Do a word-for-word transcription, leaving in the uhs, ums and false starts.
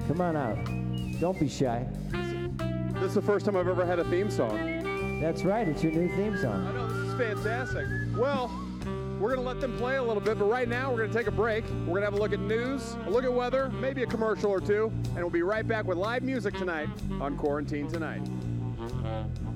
Come on out. Don't be shy. This is the first time I've ever had a theme song. That's right. It's your new theme I song. know, this is fantastic. Well, we're going to let them play a little bit, but right now we're going to take a break. We're going to have a look at news, a look at weather, maybe a commercial or two, and we'll be right back with live music tonight on Quarantine Tonight.